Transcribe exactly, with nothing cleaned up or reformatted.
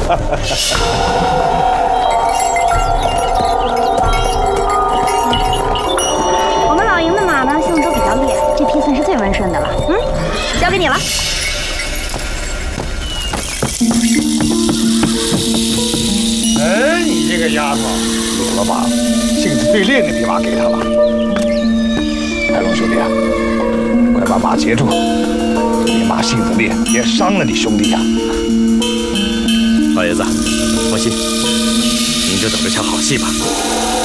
我们老营的马呢，性子都比较烈，这匹算是最温顺的了。嗯，交给你了。 哎，你这个丫头，有了马，性子最烈那匹马给他了。海龙兄弟啊，快把马截住！你马性子烈，别伤了你兄弟呀。 老爷子，放心，您就等着瞧好戏吧。